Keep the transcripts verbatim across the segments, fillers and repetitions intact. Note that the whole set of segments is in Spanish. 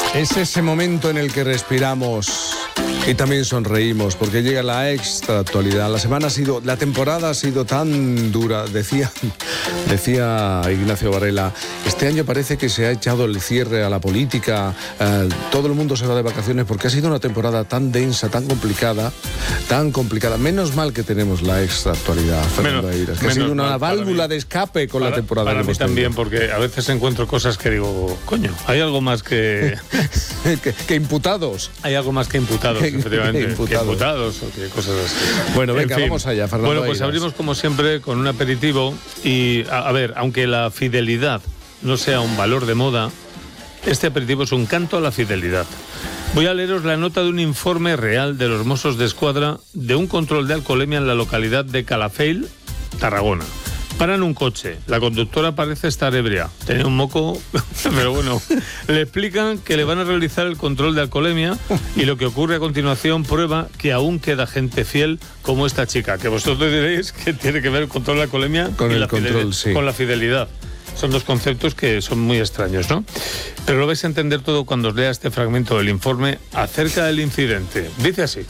Es ese momento en el que respiramos y también sonreímos, porque llega la extra actualidad. La semana ha sido, la temporada ha sido tan dura, decía, decía Ignacio Varela. Este año parece que se ha echado el cierre a la política, eh, todo el mundo se va de vacaciones porque ha sido una temporada tan densa, tan complicada, tan complicada. Menos mal que tenemos la extra actualidad, Fernando Eiras, que ha sido una válvula de escape con para, la temporada. Para que mí hemos también, tenido. porque a veces encuentro cosas que digo, coño, hay algo más que... que, que imputados. Hay algo más que imputados, efectivamente. Que imputados. Que imputados o que cosas así. Bueno, venga, en fin. vamos allá, Fernando Bueno, pues Eiras. abrimos como siempre con un aperitivo y, a, a ver, aunque la fidelidad no sea un valor de moda, este aperitivo es un canto a la fidelidad. Voy a leeros la nota de un informe real de los Mossos de Escuadra de un control de alcoholemia en la localidad de Calafell, Tarragona. Paran un coche, la conductora parece estar ebria, tenía un moco, pero bueno, le explican que le van a realizar el control de alcoholemia y lo que ocurre a continuación prueba que aún queda gente fiel como esta chica, que vosotros diréis que tiene que ver el control de alcoholemia con y el la control, sí. con la fidelidad. Son dos conceptos que son muy extraños, ¿no? Pero lo vais a entender todo cuando os lea este fragmento del informe acerca del incidente. Dice así.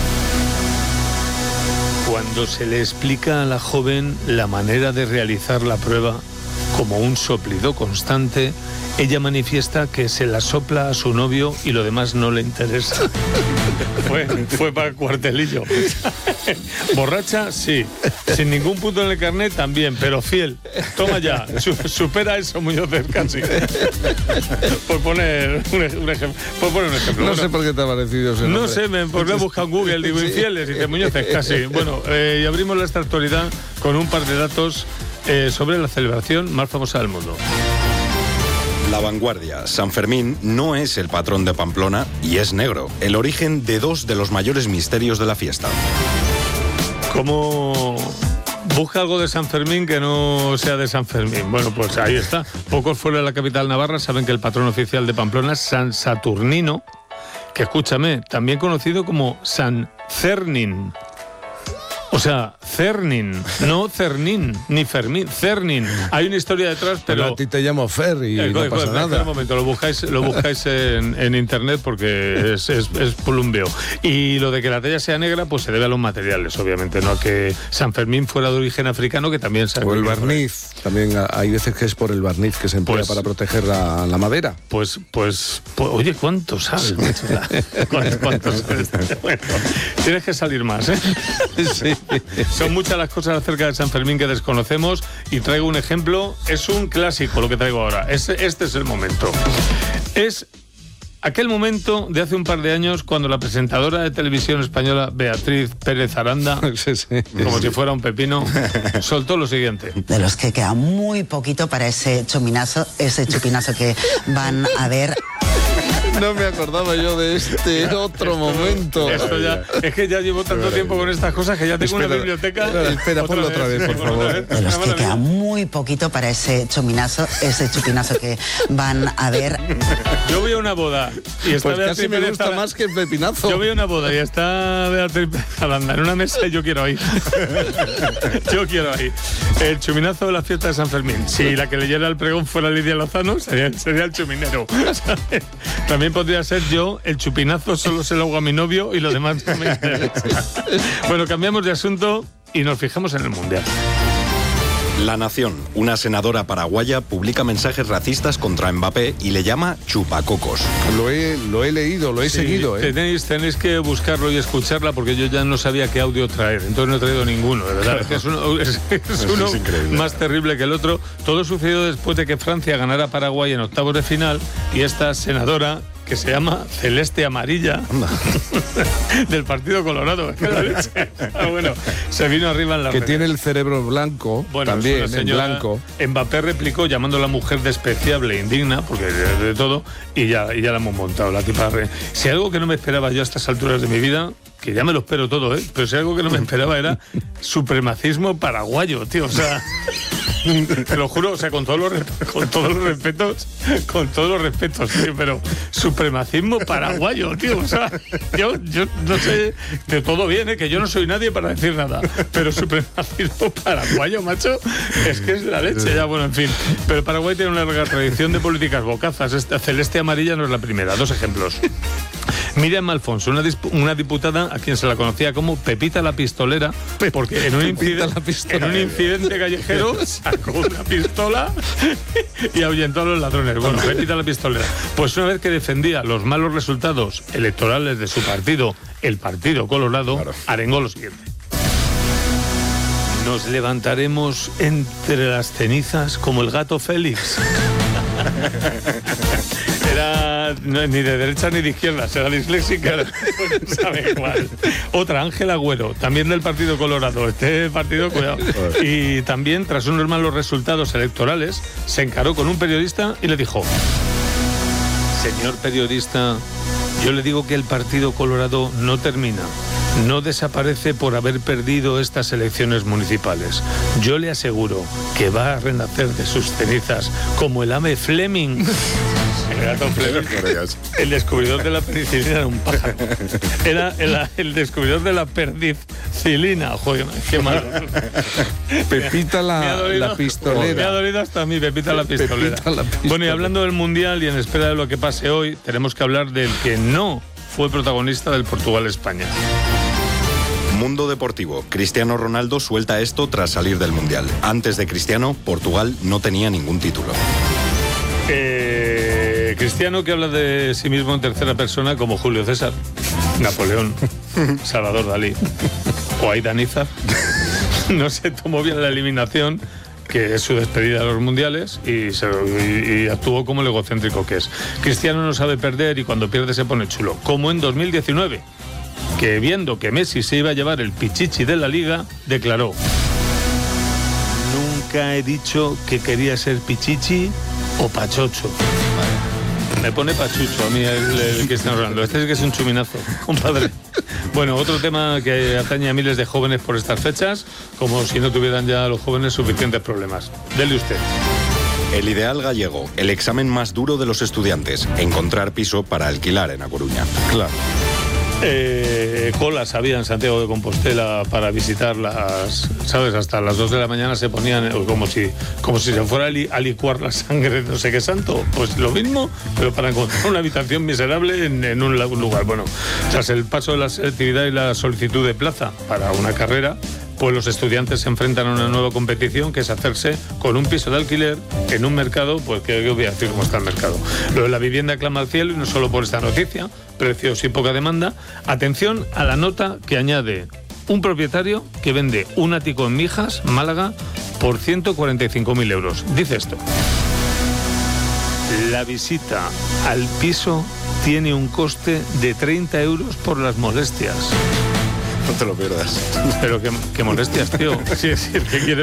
Cuando se le explica a la joven la manera de realizar la prueba como un soplido constante, ella manifiesta que se la sopla a su novio y lo demás no le interesa. fue, fue para el cuartelillo. Borracha, sí. Sin ningún punto en el carnet, también, pero fiel. Toma ya, su, supera eso, Muñoz casi. Por poner un, un, ejemplo, por poner un ejemplo. No bueno, sé por qué te ha parecido ese nombre. No sé, me, porque he buscado en Google, digo, infieles, y dice Muñoz casi. Bueno, eh, y abrimos esta actualidad con un par de datos eh, sobre la celebración más famosa del mundo. La Vanguardia. San Fermín no es el patrón de Pamplona y es negro, el origen de dos de los mayores misterios de la fiesta. ¿Cómo busca algo de San Fermín que no sea de San Fermín? Bueno, pues ahí está. Pocos fuera de la capital navarra saben que el patrón oficial de Pamplona es San Saturnino, que escúchame, también conocido como San Cernin. O sea, Cernin, no Cernín, ni Fermín, Cernin. Hay una historia detrás, pero... pero a ti te llamo Fer y eh, no eh, pasa eh, nada. Un momento, lo buscáis, lo buscáis en, en internet porque es, es, es pulumbeo. Y lo de que la talla sea negra, pues se debe a los materiales, obviamente, no a que San Fermín fuera de origen africano, que también se... O el barniz, también hay veces que es por el barniz que se emplea Pues- para proteger la, la madera. Pues, pues, pues, oye, ¿cuánto sabes? macho? ¿Cuánto, cuánto sabes? Bueno, tienes que salir más, ¿eh? Sí. Son muchas las cosas acerca de San Fermín que desconocemos y traigo un ejemplo. Es un clásico lo que traigo ahora. Este, este es el momento. Es aquel momento de hace un par de años cuando la presentadora de televisión española Beatriz Pérez Aranda, Sí, sí. como si fuera un pepino, soltó lo siguiente. De los que queda muy poquito para ese chuminazo, ese chupinazo que van a ver. No me acordaba yo de este otro momento. Esto ya, es que ya llevo tanto tiempo con estas cosas que ya tengo Espera, una biblioteca. espera, espera, ponlo otra vez, por Otra favor. vez. De los que Una queda maravilla. muy poquito para ese chuminazo, ese chupinazo que van a ver. Yo voy a una boda y está Pues Beatriz casi me Pérez gusta Aranda- más que el pepinazo. Yo voy a una boda y está Beatriz Pérez Aranda en una mesa y yo quiero ir. Yo quiero ir. El chuminazo de la fiesta de San Fermín. Si la que leyera el pregón fuera Lidia Lozano, sería, sería el chuminero. ¿Sabes? También podría ser yo, el chupinazo solo se lo hago a mi novio y lo demás no me interesa. Bueno, cambiamos de asunto y nos fijamos en el Mundial. La Nación. Una senadora paraguaya publica mensajes racistas contra Mbappé y le llama chupacocos. Lo he, lo he leído, lo he Sí, seguido. ¿eh? Tenéis, tenéis que buscarlo y escucharla porque yo ya no sabía qué audio traer, entonces no he traído ninguno, de verdad. Es que es uno, es, es uno es increíble. más terrible que el otro. Todo sucedió después de que Francia ganara a Paraguay en octavos de final y esta senadora, que se llama Celeste Amarilla, del Partido Colorado, que la leche. Ah, bueno, se vino arriba en la Que red. tiene el cerebro blanco, Bueno, también es una en señora- blanco. Mbappé replicó llamando a la mujer despreciable e indigna, porque de, de todo, y ya, y ya la hemos montado, la tipa. Re... Si algo que no me esperaba yo a estas alturas de mi vida que ya me lo espero todo, ¿eh? Pero si algo que no me esperaba era supremacismo paraguayo, tío, o sea... Te lo juro, o sea, con todos los, con todos los respetos, con todos los respetos, tío, pero supremacismo paraguayo, tío, o sea, yo, yo no sé, de todo bien, ¿eh? Que yo no soy nadie para decir nada, pero supremacismo paraguayo, macho, es que es la leche ya, bueno, en fin. Pero Paraguay tiene una larga tradición de políticas bocazas. Esta celeste amarilla no es la primera. Dos ejemplos. Miriam Alfonso, una, una diputada a quien se la conocía como Pepita la Pistolera, porque en un, inciden, en un incidente callejero sacó una pistola y ahuyentó a los ladrones. Bueno, Pepita la Pistolera. Pues una vez que defendía los malos resultados electorales de su partido, el Partido Colorado, claro, arengó lo siguiente. Nos levantaremos entre las cenizas como el gato Félix. Era no, ni de derecha ni de izquierda, era disléxica, no sabe cuál. Otra, Ángel Agüero, también del Partido Colorado. Este partido, cuidado. Y también, tras unos malos resultados electorales, se encaró con un periodista y le dijo: señor periodista, yo le digo que el Partido Colorado no termina, no desaparece por haber perdido estas elecciones municipales. Yo le aseguro que va a renacer de sus cenizas como el ave Fleming. El gato Fleming. El descubridor de la penicilina era un pájaro. Era el, el descubridor de la perdicilina. Joder, qué malo. Pepita la, dolido, la pistolera. Me ha dolido hasta a mí, Pepita la pistolera. Pepita la pistolera. Bueno, y hablando del Mundial y en espera de lo que pase hoy, tenemos que hablar del que no fue protagonista del Portugal-España. Mundo deportivo. Cristiano Ronaldo suelta esto tras salir del Mundial. Antes de Cristiano, Portugal no tenía ningún título. Eh, Cristiano, que habla de sí mismo en tercera persona como Julio César, Napoleón, Salvador Dalí o Aida Nízar, no se tomó bien la eliminación, que es su despedida de los mundiales, y, se, y, y actuó como el egocéntrico que es. Cristiano no sabe perder y cuando pierde se pone chulo, como en dos mil diecinueve, que viendo que Messi se iba a llevar el pichichi de la Liga, declaró: nunca he dicho que quería ser pichichi o pachocho. Me pone pachucho a mí el, el Cristiano Ronaldo. Este es que es un chuminazo, compadre. Bueno, otro tema que atañe a miles de jóvenes por estas fechas, como si no tuvieran ya los jóvenes suficientes problemas. Dele usted. El ideal gallego, el examen más duro de los estudiantes, encontrar piso para alquilar en A Coruña. Claro. Eh, colas había en Santiago de Compostela para visitar las, ¿sabes? Hasta las dos de la mañana se ponían como si, como si se fuera a, li, a licuar la sangre de no sé qué santo. Pues lo mismo, pero para encontrar una habitación miserable en, en un, un lugar. Bueno, tras el paso de la selectividad y la solicitud de plaza para una carrera, pues los estudiantes se enfrentan a una nueva competición, que es hacerse con un piso de alquiler en un mercado, pues que voy a decir cómo está el mercado. Lo de la vivienda clama al cielo, y no solo por esta noticia, precios y poca demanda. Atención a la nota que añade un propietario que vende un ático en Mijas, Málaga, por ciento cuarenta y cinco mil euros. Dice esto: la visita al piso tiene un coste de treinta euros por las molestias. No te lo pierdas. Pero qué, qué molestias, tío. Si es el que quiere